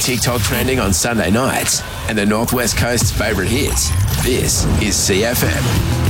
TikTok trending on Sunday nights and the Northwest Coast's favourite hits. This is CFM.